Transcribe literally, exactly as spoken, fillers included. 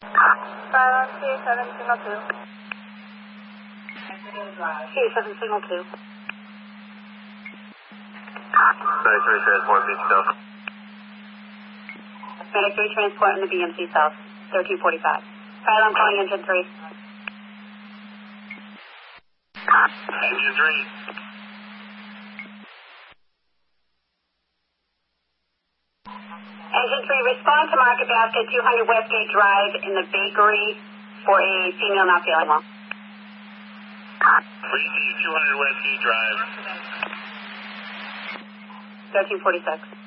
Silence, C seven, signal two. C seven, signal two. Medic three, transport, B C South. Medic three, transport in the B M C South, thirteen forty-five. Kyle, I'm calling engine three. Engine three. Engine three, respond to Market Basket, two hundred Westgate Drive in the bakery for a female not feeling well. Receive two hundred Westgate Drive. thirteen forty-six.